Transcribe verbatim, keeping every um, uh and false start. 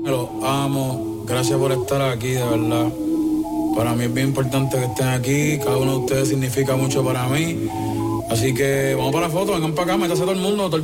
Los amo, gracias por estar aquí, de verdad. Para mí es bien importante que estén aquí, cada uno de ustedes significa mucho para mí. Así que vamos para la foto, vengan para acá, métase todo el mundo, todo el